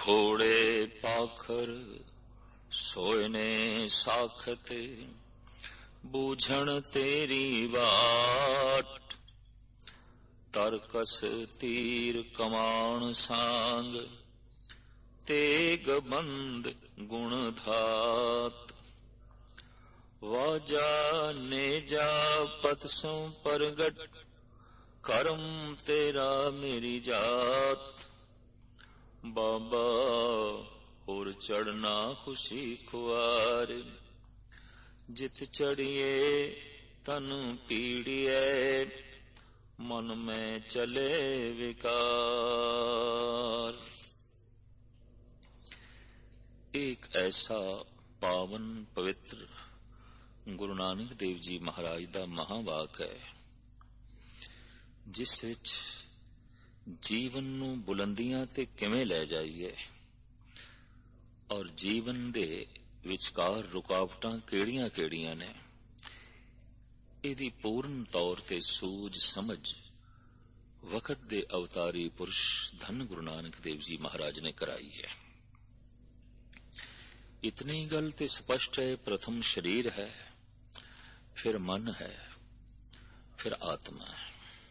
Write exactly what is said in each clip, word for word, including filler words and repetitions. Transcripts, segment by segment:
घोड़े पाखर सोए ने साखत, बूझण तेरी बाट। तरकस तीर कमान सांग, तेग बंद गुण धात। वाजा नेजा पत सौ परगट, करम तेरा मेरी जात। बाबा और चढ़ना खुशी खुआर, जित चढ़िए तन पीड़िए। मन में चले विकार। एक ऐसा पावन पवित्र गुरु नानक देव जी महाराज दा महावाक है, जिस विच जीवन नूं बुलंदियां ते किवें लै जाइए और जीवन दे विचकार रुकावटां किहड़ियां-किहड़ियां ने, इहदी पूर्ण तौर ते सूझ समझ वक़्त दे अवतारी पुरुष धन गुरु नानक देव जी महाराज ने कराई है। इतनी गल ते स्पष्ट है, प्रथम शरीर है, फिर मन है, फिर आत्मा है।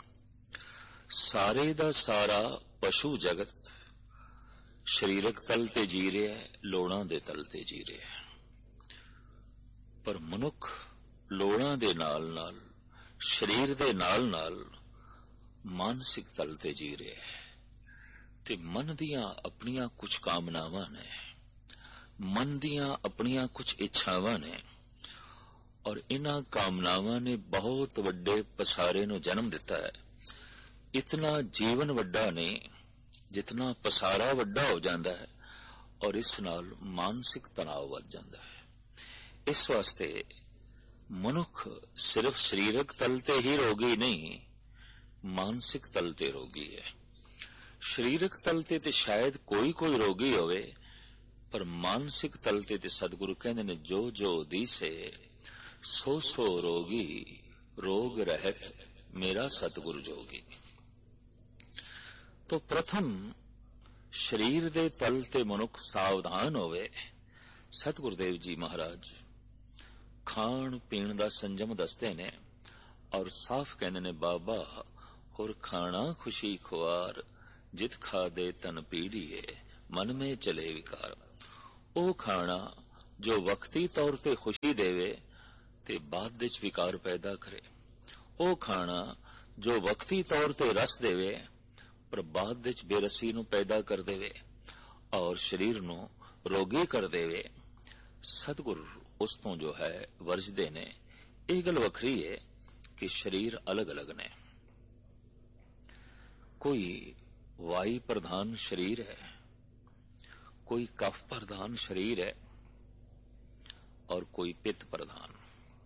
सारे दा सारा पशु जगत शरीरक तल ते जी रहा है, लोड़ां दे तल ते जी रहा है। पर मनुख लोड़ां दे नाल नाल, शरीर दे नाल नाल मानसिक तल ते जी रहा है। ते मन दियां अपनियां कुछ कामनावां ने, मन दियां अपनियां कुछ इच्छावां ने, और इन्हां कामनावां ने बहुत वड्डे पसारे नूं जन्म दिता है। इतना जीवन वड्डा नहीं जितना पसारा वड्डा हो जाता है, और इस नाल मानसिक तनाव वध जाता है। इस वास्ते मनुख सिर्फ शरीरक तल ते ही रोगी नहीं, मानसिक तल ते रोगी है। शरीरक तल ते ते शायद कोई कोई रोगी होवे, पर मानसिक तल ते ते सतगुरु कहंदे ने, जो जो दिसे सो सो रोगी, रोग रहत मेरा सतगुरु जोगी। तो प्रथम शरीर दे तल ते मनुख सावधान होवे। सतगुरुदेव जी महाराज खाण पीण दा संजम दसते ने, और साफ कहने ने, बाबा होर खाना खुशी खुआर, जित खा दे तन पीड़िए, मन में चले विकार। ओ खाना जो वक्ती तौर ते खुशी देवे ते बाद विच विकार पैदा करे। ओ खाना जो वक्ती तौर ते रस देवे पर बाद विच बेरसी नूं पैदा कर देवे और शरीर नूं रोगी कर देवे। सतगुरु उस तों जो है वरजदे ने। इह गल वखरी है कि शरीर अलग अलग ने। कोई वायु प्रधान शरीर है, कोई कफ प्रधान शरीर है, और कोई पित्त प्रधान।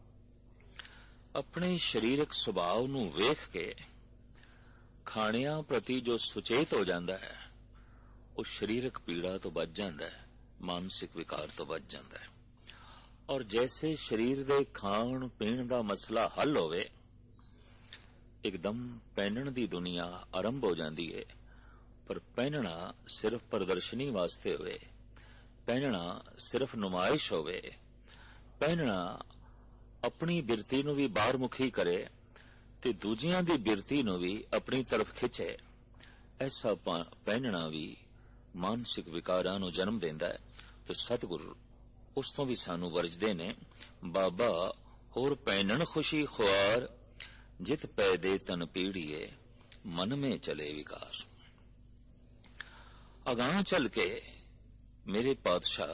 अपने शरीरक सुभाव नूं वेख के खाणियां प्रति जो सुचेत हो जाता है, उस शरीरक पीड़ा तो बच जाता है, मानसिक विकार तो बच जाता है। और जैसे शरीर दे खाण पीण दा मसला हल होवे, एकदम पहनण दी दुनिया आरंभ हो जाती है। पर पहनना सिर्फ प्रदर्शनी वास्ते होवे, पहनना सिर्फ नुमाइश होवे, पहनना अपनी बिरती नूं भी बाहर मुखी करे ते दूजियां दी बिरती नूं भी अपनी तरफ खिंचे, ऐसा पहनना भी मानसिक विकारां नूं जन्म देंदा है। तो सतगुरु उस तों भी सानू वरजदे ने, बाबा होर पहनण खुशी खुआर, जित पै दे तन पीड़िए, मन में चले विकार। अगां चल के मेरे पातशाह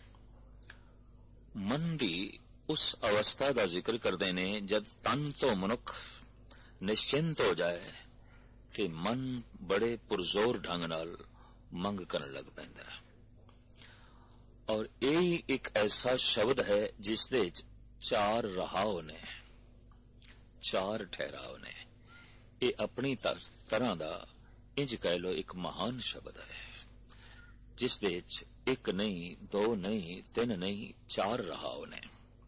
मन दी उस अवस्था का जिक्र करते ने, जब तन तो मनुख निश्चिंत हो जाए ते मन बड़े पुरजोर ढंग नाल मंग करन लग पैंदा है। और यही एक ऐसा शब्द है जिस दे चार रहाव ने, चार ठहराव ने। ये अपनी तरह दा इंज कह लो एक महान शब्द है, जिस दे एक नहीं, दो नहीं, तीन नहीं, चार रहाव ने।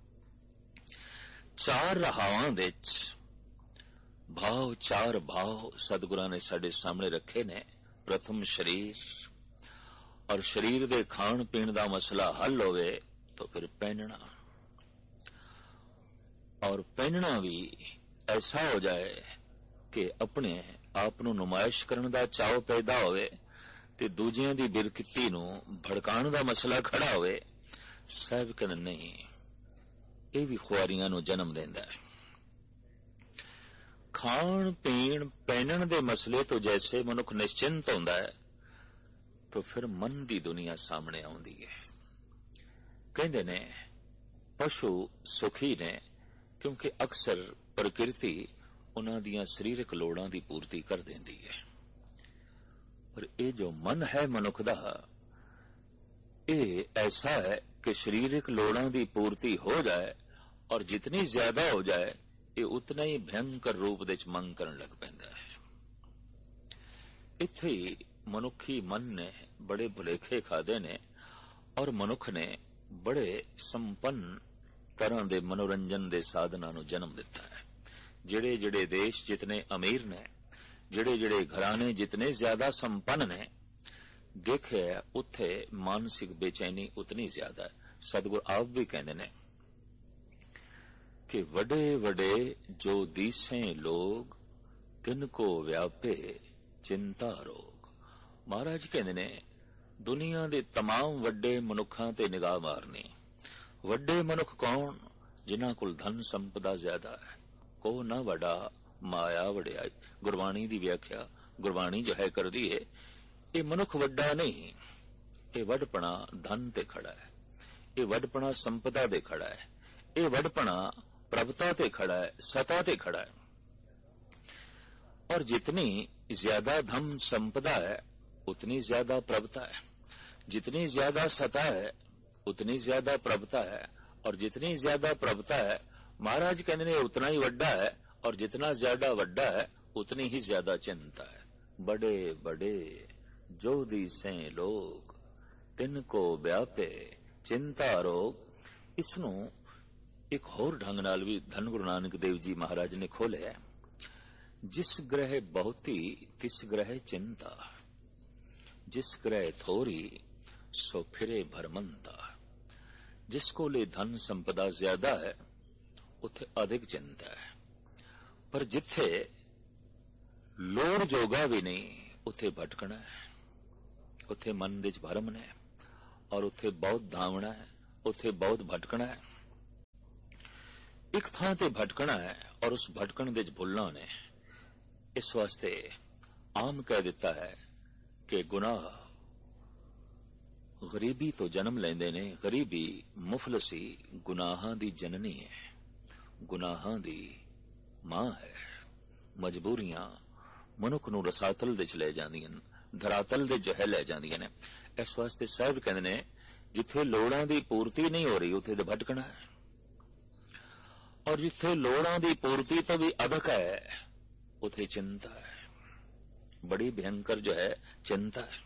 चार रहावां दे भाव, चार भाव सतगुरां ने साडे सामने रखे ने। प्रथम शरीर, और शरीर दे खाण पीण दा मसला हल होवे तो फिर पहनना, और पहनना भी ऐसा हो जाए कि अपने आप नूं नुमाइश करन दा चाव पैदा होवे ते दूजियां दी बिरकिती नूं भड़काण दा मसला खड़ा होवे। साहब कहंदे नहीं, ये भी खुआरियां नूं जन्म देंदा है। खाण पीण पहनण दे मसले तो जैसे मनुख निश्चिंत होंदा है तो फिर मन दी दुनिया सामने आउंदी है। कहंदे ने पशु सुखी ने क्योंकि अक्सर प्रकृति उन्हां दियां सरीरक लोड़ां दी पूर्ति कर देंदी है, पर ये जो मन है मनुख दा, ये ऐसा है कि शरीरक लोड़ां दी पूर्ति हो जाए और जितनी ज्यादा हो जाए ये उतना ही भयंकर रूप दे मंग करन लग पैंदा है। इत्थे ही मनुखी मन ने बड़े भुलेखे खादे ने और मनुख ने बड़े संपन्न तरह दे मनोरंजन दे साधनां नूं जन्म दिता है। जिहड़े जिहड़े देश जितने अमीर ने, जिहड़े जिहड़े घराने जितने ज्यादा संपन्न ने, देखे उत्थे मानसिक बेचैनी उतनी ज्यादा है। सतगुरु आप भी कहते ने कि वडे वडे जो दीसे लोग तिनको व्यापे चिंता रोग। महाराज कहते ने दुनिया दे तमाम वड्डे मनुखां ते निगाह मारनी। वड्डे मनुख कौन? जिन्हां कोल धन संपदा ज्यादा है। को न वड़ा माया वड़ियाई। गुरबाणी दी व्याख्या गुरबाणी जो है कर दी है, ये मनुख वड्डा नहीं, ये वडपना धन ते खड़ा है, ये वडपना संपदा ते खड़ा है, ये वडपना प्रभुता ते खड़ा है, सता ते खड़ा है। और जितनी ज्यादा धन संपदा है उतनी ज्यादा प्रभुता है, जितनी ज्यादा सता है उतनी ज्यादा प्रभुता है, और जितनी ज्यादा प्रभुता है महाराज कहते ने उतना ही वड्डा है, और जितना ज्यादा वड्डा है उतनी ही ज्यादा चिंता है। बड़े बड़े जो दीसे लोग तिनको व्यापे चिंता रोग। इसनों एक होर ढंग नाल भी धन गुरु नानक देव जी महाराज ने खोलिया, जिस ग्रह बहुती तिस ग्रह चिंता, जिस ग्रह थोरी सो फिरे भरमंता। जिसको ले धन संपदा ज्यादा है उथे अधिक चिंता है, पर जिथे लोड़ जोगा भी नहीं उथे भटकना है, उथे मन दे भरम ने, और उथे बहुत धावना है, उथे बहुत भटकना है। एक थां ते भटकना है और उस भटकण दे भुलना ने। इस वास्ते आम कह दिता है कि गुनाह गरीबी तो जन्म लेंदे ने। गरीबी मुफलसी गुनाहां दी जननी है, गुनाहां दी मां है। मजबूरियां मनुख नूं रसातल दे च ले जांदियां, धरातल दे जह ले जांदियां ने। इस वास्ते साहब कहंदे ने जिथे लोड़ां दी पूर्ति नहीं हो रही उथे ते भटकना है, और जिथे लोड़ां दी पूर्ति तो भी अधिक है उथे चिंता है। बड़ी भयंकर जो है चिंता है।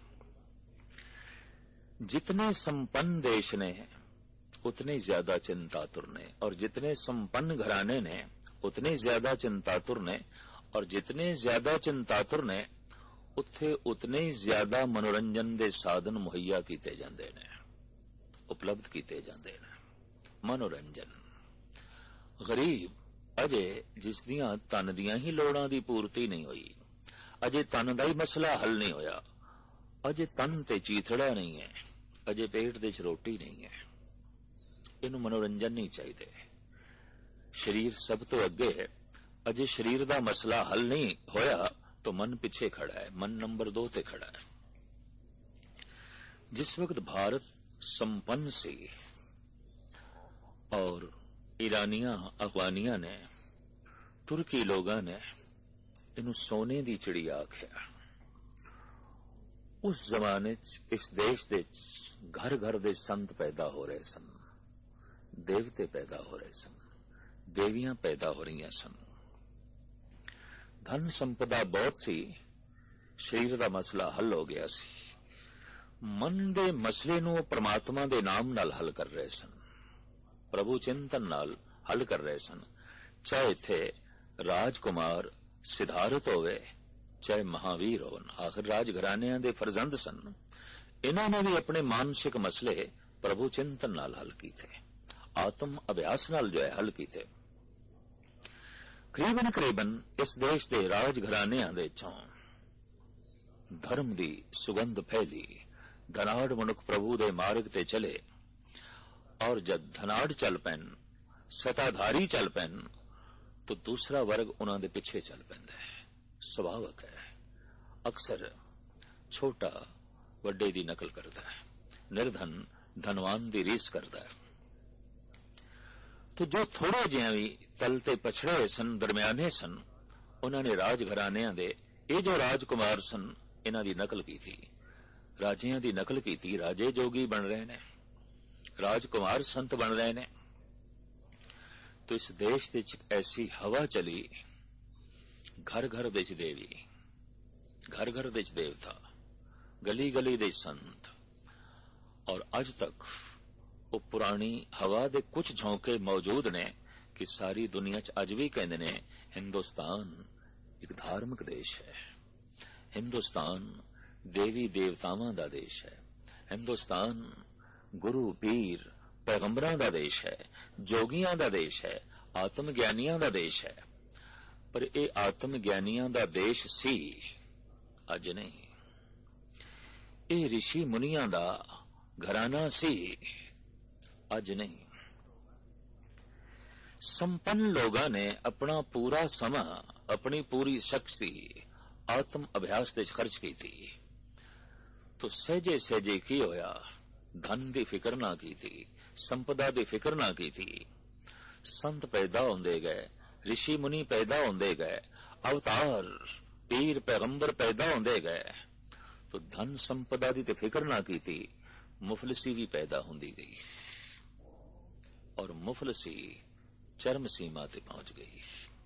जितने संपन्न देश ने उतने ज्यादा चिंतातुर ने, और जितने संपन्न घराने ने उतने ज्यादा चिंतातुर ने, और जितने ज्यादा चिंतातुर ने उत्थे उतने ज्यादा मनोरंजन दे साधन मुहैया कीते जांदे ने, उपलब्ध कीते जांदे ने। मनोरंजन गरीब अजे जिस दियां तन दियां ही लोड़ां दी पूर्ति नहीं हुई, अजे तन दा ही मसला हल नहीं होया, अजे तन ते चीथड़ा नहीं है, अजे पेट दे च रोटी नहीं है, इनू मनोरंजन नहीं चाहिए। शरीर सब तो अगे है, अजे शरीर दा मसला हल नहीं होया तो मन पिछे खड़ा है, मन नंबर दो ते खड़ा है। जिस वक्त भारत संपन्न सी और ईरानिया अफगानिया ने, तुर्की लोगां ने इनू सोने दी चिड़िया आख्या। उस जमाने च इस देश दे घर घर दे संत पैदा हो रहे सन, देवते पैदा हो रहे सन, देवियां पैदा हो रही सन, धन संपदा बहुत सी, शरीर दा मसला हल हो गया सी। मन दे मसले नूं परमात्मा दे नाम नाल हल कर रहे सन, प्रभु चिंतन नाल हल कर रहे सन। चाहे इत्थे राजकुमार सिद्धार्थ होवे, चाहे महावीर होन, आखिर राज घरानियां दे फरजंद सन। इन्हां ने भी अपने मानसिक मसले प्रभु चिंतन नाल हल कीते, आत्म अभ्यास नाल जो है हल कीते। करीबन करीबन इस देश के राज घरानिਆਂ ਦੇ ਚੋਂ धर्म की सुगंध फैली, धनाड़ मनुख प्रभु दे मार्ग ते चले, और जब धनाड़ चल पैन, सताधारी चल पैन, तो दूसरा वर्ग उन्हां दे पिछे चल पैंदा है। सुभावक है, अक्सर छोटा वड्डे दी नकल करता है, निर्धन धनवान दी रीस करता है। तो जो थोड़े जिहा भी तल ते पछड़े सन, दरमियाने सन, उन्होंने राज घरानिਆਂ ਦੇ ਇਹ जो राजकुमार सन इन्हां दी नकल की थी, राजियां दी नकल की थी। राजे जोगी बन रहे ने, राजकुमार संत बन रहे ने। तो इस देश दे विच ऐसी हवा चली, घर घर दे विच देवी, घर घर दे विच देवता, गली गली दे संत, और अज तक वो पुरानी हवा दे कुछ झोंके मौजूद ने कि सारी दुनिया च अज भी कहंदे ने हिंदुस्तान एक धार्मिक देश है, हिंदुस्तान देवी देवतावां दा देश है, हिंदुस्तान गुरु पीर पैगंबरां दा देश है, जोगियां दा देश है, आत्म ज्ञानियां दा देश है। पर ये आत्म ज्ञानियां दा देश सी, अज नहीं। ये ऋषि मुनियां दा घराना सी, अज नहीं। संपन्न लोगों ने अपना पूरा समा, अपनी पूरी शक्ति आत्म अभ्यास ते खर्च की थी। तो सहजे सहजे की होया, धन की फिक्र ना की थी, संपदा की फिक्र ना की थी। संत पैदा होंदे गए, ऋषि मुनि पैदा होंदे गए, अवतार पीर पैगंबर पैदा होंदे गए। तो धन संपदा की तो फिक्र ना की थी, मुफलसी भी पैदा होंदी गई, और मुफलसी चरम सीमा ते पहुंच गई।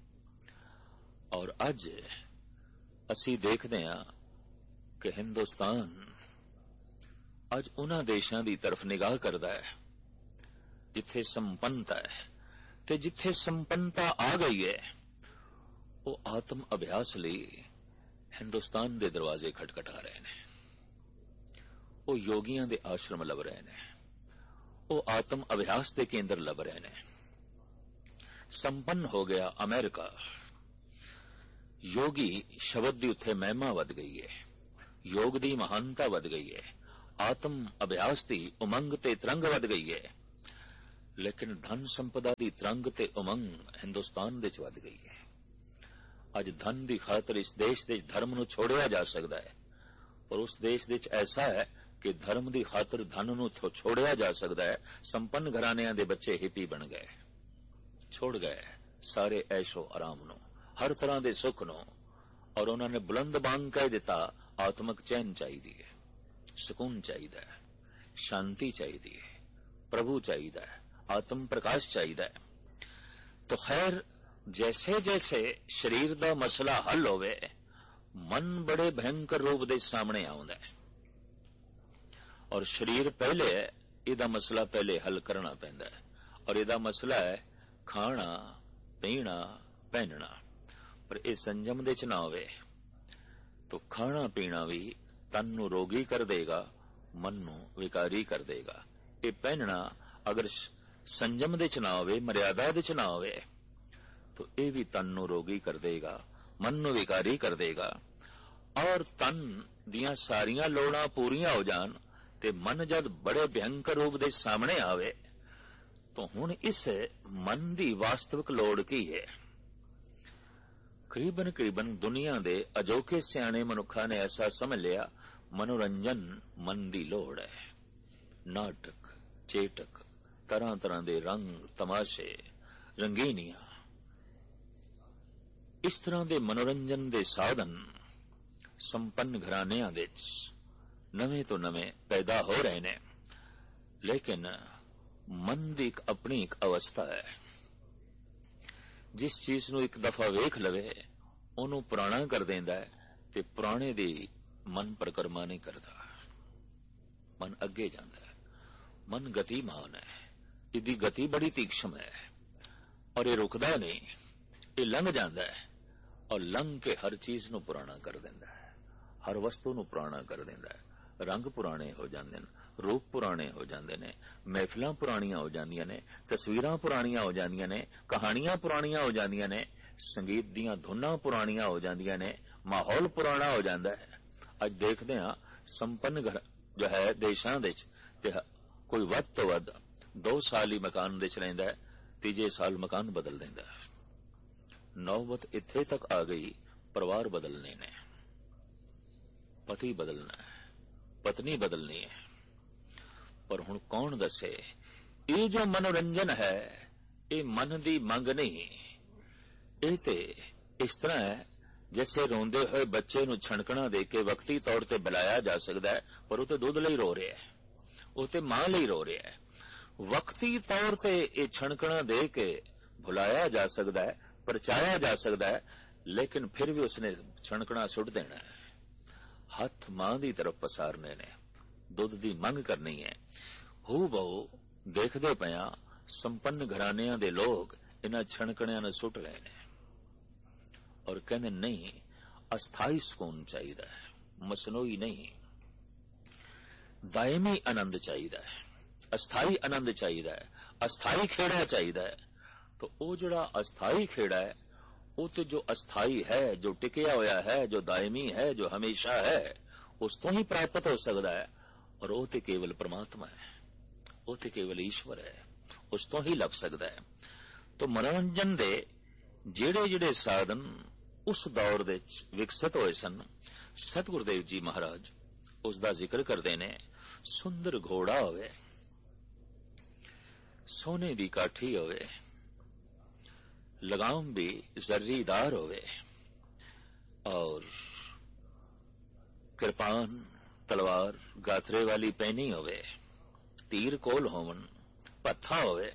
और अज असी देखते हैं कि हिंदुस्तान अज उन्हां देशां दी तरफ निगाह करदा है जिथे संपन्नता है, ते जिथे संपन्नता आ गई है वो आत्म अभ्यास लई हिंदुस्तान दे दरवाजे खटखटा रहे ने, वो योगियां दे आश्रम लभ रहे ने, वो आत्म अभ्यास दे केंद्र लभ रहे ने। संपन्न हो गया अमेरिका, योगी शब्द दी उत्थे महिमा वध गई है, योग दी महानता वध गई है, आत्म अभ्यास दी उमंग ते तरंग वध गई है। लेकिन धन संपदा दी तरंग ते उमंग हिंदुस्तान दे च वध गई है। अज धन दी खातर इस देश दे धर्म नूं छोड़िया जा सकदा है, पर उस देश दे च ऐसा है कि धर्म दी खातर धन नूं छोड़िया जा सकदा है। संपन्न घरानिਆਂ दे बच्चे हिपी बन गए, छोड़ गए सारे ऐशो आराम नूं, हर तरह दे सुख नूं, और उन्होंने बुलंद बांग कह दिता आत्मक चैन चाहिए, सुकून चाहिए, शांति चाहिए, प्रभु चाहिए, आत्म प्रकाश चाहिए। तो खैर जैसे जैसे शरीर दा मसला हल होवे, मन बड़े भयंकर रूप दे सामने आउंदा है, और शरीर पहले है, इहदा मसला पहले हल करना पैंदा है। और इहदा मसला है खाना पीना पहनना। पर यह संजम दे च ना होवे तो खाना पीना भी तन नूं रोगी कर देगा, मन नूं विकारी कर देगा। ये पहनना अगर संजम दे च ना होवे, मर्यादा दे च ना होवे, तो यह भी तन नूं रोगी कर देगा, मन नूं विकारी कर देगा। और तन दियां सारियां लोड़ां पूरियां हो जान ते मन जद बड़े भयंकर रूप दे सामने आवे, तो हुण इस मन दी वास्तविक लोड़ की है। करीबन करीबन दुनिया दे अजोके सियाणे मनुखा ने ऐसा समझ लिया मनोरंजन मन दी लोड़ है। नाटक चेटक तरह तरह दे रंग तमाशे रंगीनियां, इस तरह दे मनोरंजन दे साधन संपन्न घरानिਆਂ दे नवे तो नवे पैदा हो रहे ने। लेकिन मन दी एक अपनी एक अवस्था है, जिस चीज नूं एक दफा वेख लवे ओनू पुराना कर देंदा है, ते पुराने दी मन परिक्रमा नहीं करता, मन अगे जाता है। मन गतिमान है, इसकी गति बड़ी तीक्ष्ण है, और ये रुकदा नहीं, ये लंघ जाता है, और लंघ के हर चीज नूं पुराना कर देंदा है, हर वस्तु नूं पुराना कर देंदा है। रंग पुराने हो जाते हैं, रूप पुराने हो जाते हैं, महफिलां पुरानियां हो जांदियां ने, तस्वीरां पुरानियां हो जांदियां ने, कहानियां पुरानियां हो जांदियां ने, संगीत दीयां धुनां पुरानियां हो जांदियां ने, माहौल पुराना हो जाता है। अज देखते हैं संपन्न घर जो है देशां दे कोई वध तो वध दो साल ही मकान दे च रहिंदा है, तीजे साल मकान बदल देंदा है। नौबत इत्थे तक आ गई, परिवार बदलने ने, पति बदलना है, पत्नी बदलनी है। पर हुण कौन दसे ये जो मनोरंजन है ये मन दी मंग नहीं, ये ते इस तरह है जैसे रोंदे हुए बच्चे नूं छणकणा दे के वक्ती तौर ते बुलाया जा सकदा है, पर वो ते दुध लई रो रहा है, वो ते मां लई रो रहा है। वक्ती तौर ते ये छणकणा दे के भुलाया जा सकदा है, परचाया जा सकदा है, लेकिन फिर भी उसने छणकणा सुट देना है। हथ मां दी तरफ पसारने ने, दुध दी मंग करनी है। हू बहु देखदे पिया संपन्न घरानियां दे लोग इन्हां छणकणियां नूं सुट रहे ने और कहंदे नहीं, अस्थाई सुकून चाहिदा है, मसनूई नहीं, दायमी आनंद चाहिदा है, अस्थाई आनंद चाहिदा है, अस्थाई खेड़ा चाहिदा है। तो वो जिहड़ा अस्थाई खेड़ा है वो तो जो अस्थाई है, जो टिकिया होया है, जो दायमी है, जो हमेशा है, उस तो ही प्राप्त हो सकता है। और वो तो केवल परमात्मा है, वो तो केवल ईश्वर है, उस तो ही लभ सकता है। तो मनोरंजन दे जेड़े जेड़े साधन उस दौर दे विकसित होए सन, सतगुरुदेव जी महाराज उसका जिक्र करते ने। सुंदर घोड़ा होवे, सोने दी काठी होवे, लगाम भी जर्रीदार होवे, और कृपान तलवार गाथरे वाली पैनी होवे, तीर कोल होवन, पत्था होवे,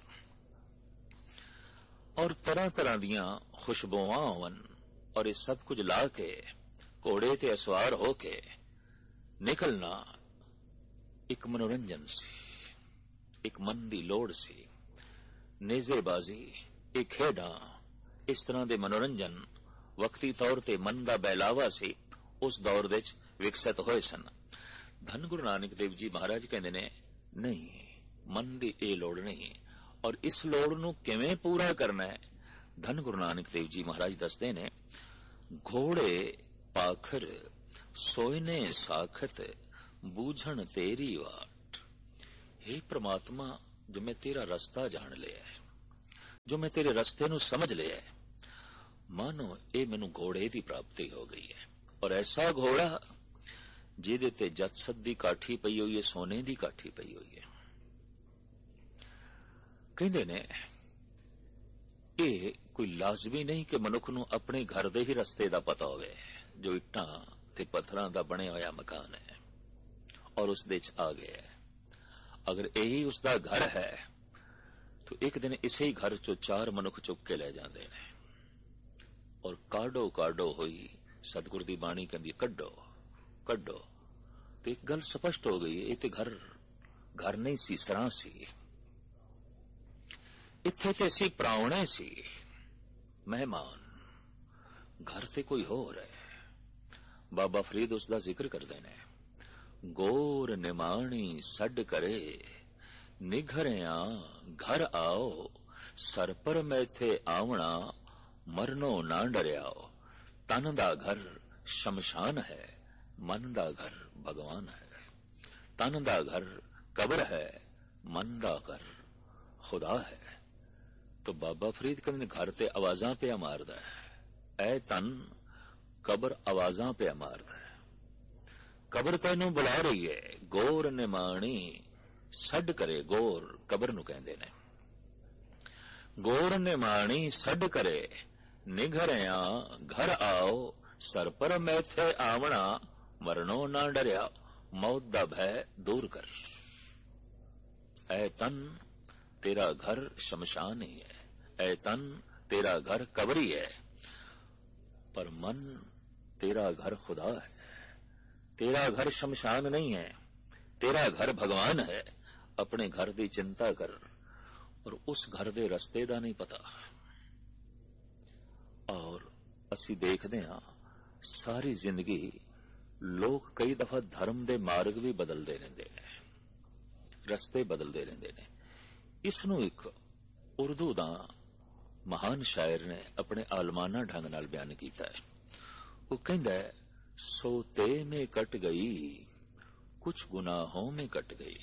और तरह तरह दियां खुशबुआं होवन, और ये सब कुछ ला के घोड़े ते असवार होके निकलना एक मनोरंजन सी, एक मन दी लोड़ सी, नेजेबाजी, एक खेडा, इस तरह दे मनोरंजन वक्ती तौर ते मन दा बहलावा सी, उस दौर दे विकसित होए सन। धन गुरु नानक देव जी महाराज कहंदे ने, नहीं, मन दी ए लोड़ नहीं, और इस लोड़ नूं किवें पूरा करना है, धन गुरु नानक देव जी महाराज दसदे ने। घोड़े पाखर सोयने साखत बूझण तेरी वाट। हे परमात्मा, जो मैं तेरा रास्ता जान लिया है, जो मैं तेरे रास्ते नूं समझ लिया है, मानो ये मैनू घोड़े की प्राप्ति हो गई है। और ऐसा घोड़ा जिहदे ते जतसत दी काठी पई हुई है, सोने दी काठी पई हुई है। कहंदे ने ये कोई लाजमी नहीं कि मनुख नूं अपने घर दे ही रस्ते दा पता होवे, जो इट्टां ते पत्थरां दा बने होया मकान है और उस दे च आ गया है। अगर यही उसका घर है तो एक दिन इसे ही घर चो चार मनुख चुक के ले जाते हैं और काडो काडो हुई सतगुर दी बाणी कहंदी, कड्डो कड्डो। तो एक गल स्पष्ट हो गई, ये तो घर घर नहीं सी, सरां सी, इत्थे ते सी प्रावणे सी, मेहमान, घर ते कोई होर है। बाबा फरीद उसका जिक्र करते ने, गोर निमाणी सड करे निघरिया घर आओ, सर पर मैथे आवना मरनो ना डरियाओ। तन दा घर शमशान है, मन दा घर भगवान है। तन दा घर कब्र है, मन दा घर खुदा है। तो बाबा फरीद कहते घर ते आवाजा पे मारदा है, ऐ तन कब्र आवाजा पे मारदा है। कब्र तेनू बुला रही है, गोर निमाणी सड करे, गोर कब्र नू कहंदे ने, गोर निमाणी सड करे निघरिया घर आओ, सर पर मैथे आवना मरनो ना डरिया। मौत दा भय दूर कर, ऐ तन तेरा घर शमशान ही है, ऐ तन तेरा घर कब्र ही है, पर मन तेरा घर खुदा है। तेरा घर शमशान नहीं है, तेरा घर भगवान है। अपने घर की चिंता कर, और उस घर के रस्ते का नहीं पता। और असी देखते हाँ सारी जिंदगी लोग कई दफा धर्म के मार्ग भी बदलते रहते हैं, रस्ते बदलते रहते हैं। इसनूं एक उर्दू दा महान शायर ने अपने आलमाना ढंग नाल बयान किया है। वो कहंदा है, सोते में कट गई कुछ गुनाहों में कट गई,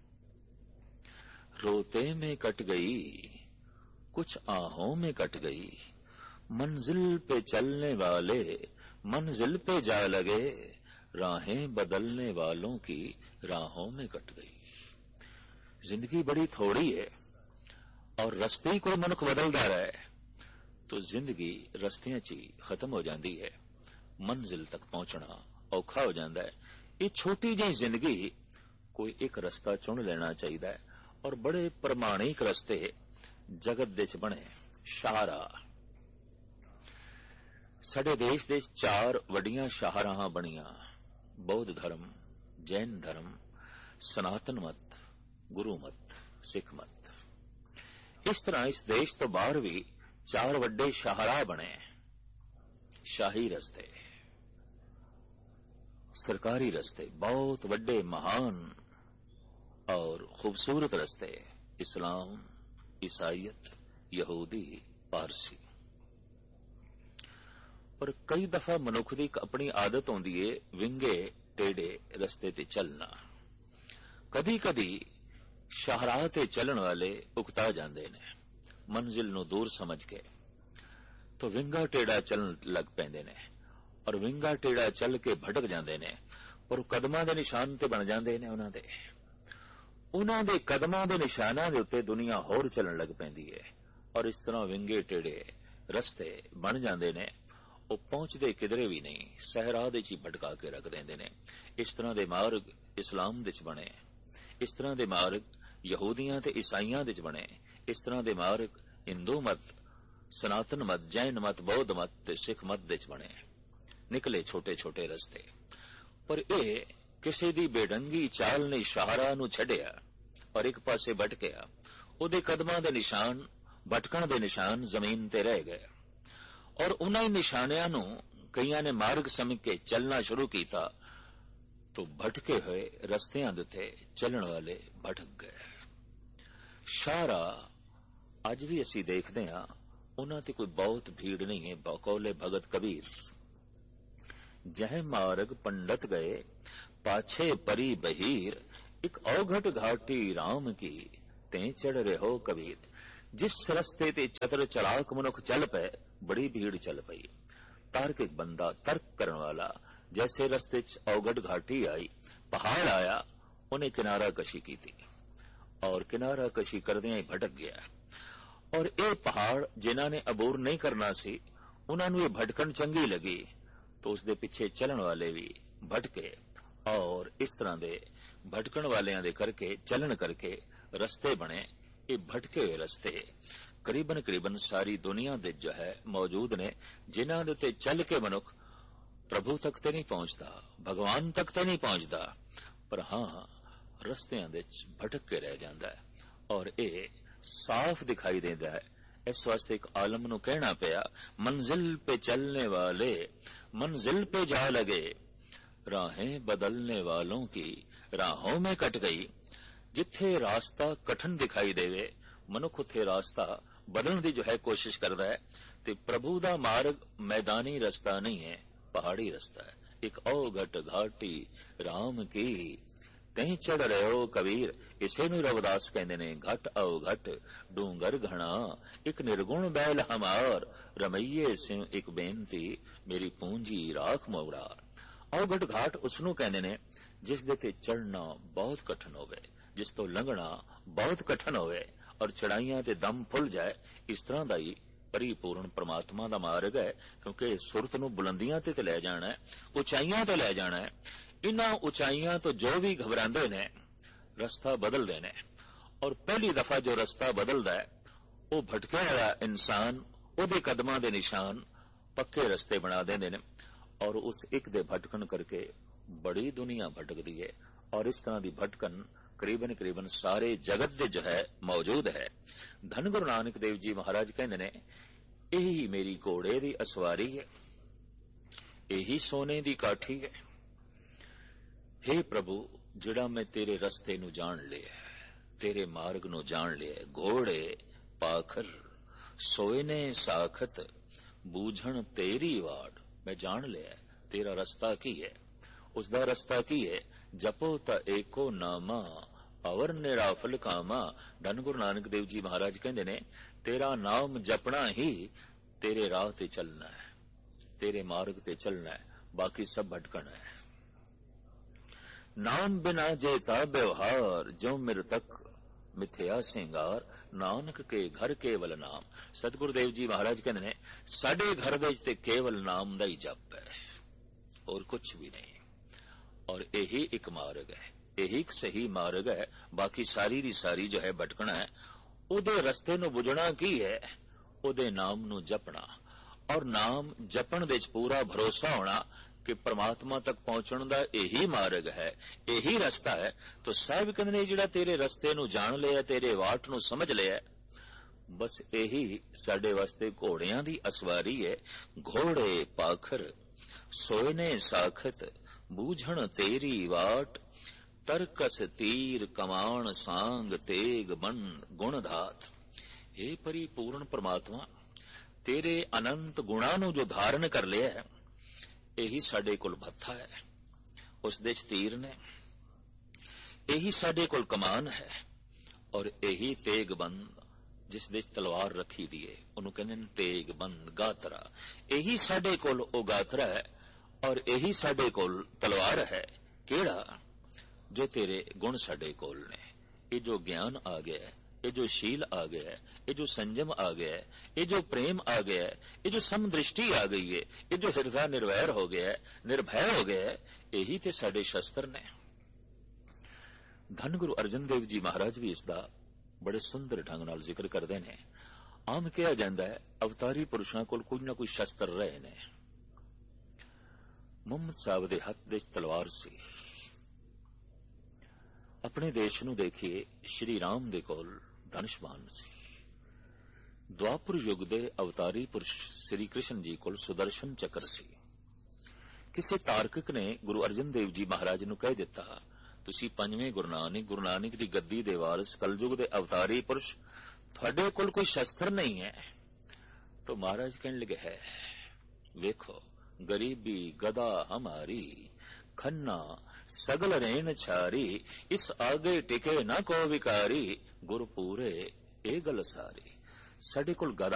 रोते में कट गई कुछ आहों में कट गई, मंजिल पे चलने वाले मंजिल पे जा लगे, राहें बदलने वालों की राहों में कट गई। जिंदगी बड़ी थोड़ी है और रस्ते ही कोई मनुख बदलता रहा है तो जिंदगी रस्तियां च ही खत्म हो जाती है, मंजिल तक पहुंचना औखा हो जाता है। ये छोटी जी जिंदगी कोई एक रस्ता चुन लेना चाहिए और बड़े प्रमाणिक रस्ते जगत दे च बने। शाहराह साडे देश दे चार वड्डियां शाहराहां बणियां, बौद्ध धर्म, जैन धर्म, सनातन मत, गुरु मत, सिख मत। इस तरह इस देश तो बाहर भी चार वड्डे शाहराह बने, शाही रस्ते, सरकारी रस्ते, बहुत वड्डे महान और खूबसूरत रस्ते, इस्लाम, ईसाईयत, यहूदी, पारसी। पर कई दफा मनुख की अपनी आदत होंदी है विंगे टेढ़े रस्ते ते चलना। कदी कदी शाहराह ते चलन वाले उकता जाते ने, मंजिल नूं दूर समझ के तो विंगा टेढ़ा चलन लग पैंदे ने और विंगा टेढ़ा चल के भटक जाते ने, पर कदमां दे निशान ते बन जाते ने। उन्हां दे उन्हां दे कदमां दे निशानां दे उत्ते दुनिया होर चलन लग पैंदी है और इस तरह विंगे टेढ़े रस्ते बन जाते ने। वो पहुंचते किधरे भी नहीं, सहरा दे च भटका के रख देंदे ने। इस तरह दे मार्ग इस्लाम दे च बने, इस तरह दे मार्ग यहूदियां ते ईसाइयां दे च बने, इस तरह दे मार्ग हिंदू मत, सनातन मत, जैन मत, बौद्ध मत ते सिख मत दे च बने। निकले छोटे छोटे रस्ते, पर ए किसी दी बेढंगी चाल ने शाहराह नूं छड्डिया और एक पासे भटकिया। ओदे कदमां दे निशान, भटकण दे निशान जमीन ते रह गए और उन्हां निशानियां नूं कईयां ने मार्ग समझ के चलना शुरू किया तो भटके हुए रस्तियां दे ते चलण वाले भटक गए। शाहराह अज भी असीं देखदे हां, उन्हां ते कोई बहुत भीड़ नहीं है। बकौले भगत कबीर, जह मार्ग पंडित गए पाछे परी बहीर, एक औघट घाटी राम की ते चढ़ रहो कबीर। जिस रस्ते ते चतर चलाक मनुख चल पे बड़ी भीड़ चल पई। तार्किक बंदा, तर्क करने वाला, जैसे रस्ते च औघट घाटी आई, पहाड़ आया, उन्हें किनारा कशी की थी और किनारा कशी करदियां ही भटक गया। और ये पहाड़ जिन्हां ने अबूर नहीं करना सी, उन्हां नूं ये भटकन चंगी लगी तो उसदे पिछे चलन वाले भी भटके और इस तरह दे भटकण वालियां दे करके चलन करके रस्ते बने। ये भटके हुए रस्ते करीबन करीबन सारी दुनिया दे जो है मौजूद ने, जिन्हां दे ते चल के मनुख प्रभु तक ते नहीं पहुंचता, भगवान तक ते नहीं पहुंचता, पर हां रस्तियां दे भटक के रह जांदा है और ये साफ दिखाई देता है। इस वास्ते एक आलम नूं कहना पिया, मंजिल पे चलने वाले मंजिल पे जा लगे, राहें बदलने वालों की राहों में कट गई। जिथे रास्ता कठिन दिखाई देवे मनुख उथे रास्ता बदलने की जो है कोशिश करता है। ते प्रभु दा मार्ग मैदानी रास्ता नहीं है, पहाड़ी रास्ता है। एक औघट घाटी राम की तहीं चढ़ रहे हो कबीर। इसे नूं रविदास कहंदे ने, घट औघट डूंगर घना, एक निर्गुण बैल हमार, रमैये सिंह एक बेनती, मेरी पूंजी राख मोगड़ार। औघट घाट उसनूं कहंदे ने जिस दे ते चढ़ना बहुत कठिन होवे, जिस तो लंघना बहुत कठिन होवे और चढ़ाइयां ते दम फुल जाए। इस तरह का ही परिपूर्ण परमात्मा का मार्ग है, क्योंकि सुरत नूं बुलंदियां ते लै जाना है, उचाइयां ते लै जाना है। इन्हां उचाइयां तो जो भी घबरांदे ने रस्ता बदलदे ने और पहली दफा जो रस्ता बदलदा है वो भटके हुआ इंसान, ओदे कदमां दे निशान पक्के रस्ते बना देंदे ने और उस एक दे भटकन करके बड़ी दुनिया भटकदी है। और इस तरह की भटकन करीबन करीबन सारे जगत दे जो है मौजूद है। धन गुरु नानक देव जी महाराज कहंदे ने, यही मेरी घोड़े दी असवारी है, यही सोने दी काठी है, हे प्रभु, जिहड़ा मैं तेरे रस्ते नूं जाण लिया, तेरे मार्ग नूं जाण लिया, घोड़े पाखर सोए ने साखत बूझण तेरी वाड़, मैं जान लिया तेरा रस्ता की है, उसका रस्ता की है। जपो ता एको नामा अवर निराफल कामा। धन गुरु नानक देव जी महाराज कहते ने, तेरा नाम जपना ही तेरे राह ते चलना है, तेरे मार्ग ते चलना है, बाकी सब भटकना है। नाम बिना जेता व्यवहार, जो मृतक मिथ्या सिंगार, नानक के घर केवल नाम। सतगुरुदेव जी महाराज कहते ने, साडे घर दे ते केवल नाम दा ही जप है, और कुछ भी नहीं। और यही एक मार्ग है, यही एक सही मार्ग है। बाकी सारी दी सारी जो है भटकना है। उदे रस्ते नूं बुझना की है, उदे नाम नूं जपना, और नाम जपण दे पूरा भरोसा होना कि परमात्मा तक पहुंचण दा यही मार्ग है, यही रस्ता है। तो साहिब कहंदे ने, जिहड़ा तेरे रस्ते नूं जाण लिया, तेरे वाट नूं समझ लिया, बस यही साडे वास्ते घोड़ियां दी असवारी है। घोड़े पाखर सोए ने साखत बूझण तेरी वाट, तरकस तीर कमान सांग तेग बन गुण धात। हे परिपूर्ण परमात्मा, तेरे अनंत गुणां नूं जो धारण कर लिया है, यही साडे कोल भत्था है, उस दे च तीर ने, यही साडे कोल कमान है, और यही तेग बंद जिस दे च तलवार रखी दी है, उन्होंने कहते हैं तेग बंद गातरा। यही साडे कोल ओ गातरा है, और यही साडे कोल तलवार है। केड़ा? जो तेरे गुण साडे कोल ने। ये जो ज्ञान आ गया है, ये जो शील आ गया है, ये जो संयम आ गया है, ये जो प्रेम आ गया है, ये जो समदृष्टि आ गई है, ये जो हृदय निर्वैर हो गया है, निर्भय हो गया है, यही ते साडे शस्त्र ने। धन गुरु अर्जन देव जी महाराज भी इसका बड़े सुंदर ढंग नाल जिक्र करते हैं। आम कहा जाता है, अवतारी पुरुषों कोल कोई ना कोई शस्त्र रहे ने। मुहम्मद साहब दे हथ दे तलवार सी। अपने देश नूं देखिए, श्री राम दे कोल धनुष्मान सी। द्वापर युग दे अवतारी पुरुष श्री कृष्ण जी कोल सुदर्शन चक्र सी। किसी तार्किक ने गुरु अर्जन देव जी महाराज नूं कह दिता, तुसी पंजवें गुरु नानक गुरु नानक दी गद्दी दे वारिस कलयुग दे अवतारी पुरुष, तुहाडे कोल कोई शस्त्र नहीं है। तो महाराज कहने लगे, है वेखो, गरीबी गदा हमारी, खन्ना सगल रेण छारी, इस आगे टिके ना को विकारी, गुरु पूरे ए गल सारी। साडे कोल गदा